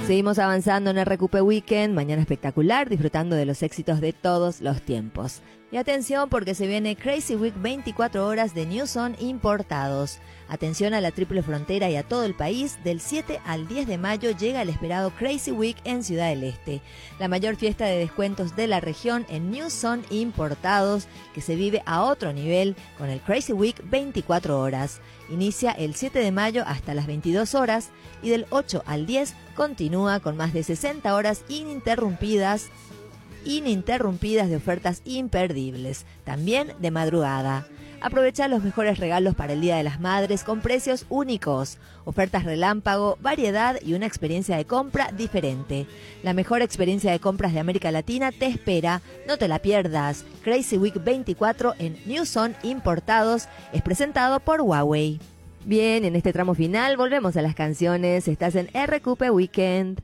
Seguimos avanzando en RQP Weekend, mañana espectacular, disfrutando de los éxitos de todos los tiempos. Y atención porque se viene Crazy Week 24 horas de New Son importados. Atención a la triple frontera y a todo el país, del 7 al 10 de mayo llega el esperado Crazy Week en Ciudad del Este. La mayor fiesta de descuentos de la región en New Son importados, que se vive a otro nivel con el Crazy Week 24 horas. Inicia el 7 de mayo hasta las 22 horas y del 8 al 10 continúa con más de 60 horas ininterrumpidas de ofertas imperdibles, también de madrugada. Aprovecha los mejores regalos para el Día de las Madres con precios únicos, ofertas relámpago, variedad y una experiencia de compra diferente. La mejor experiencia de compras de América Latina te espera, no te la pierdas. Crazy Week 24 en New Son Importados es presentado por Huawei. Bien, en este tramo final volvemos a las canciones, estás en RQP Weekend.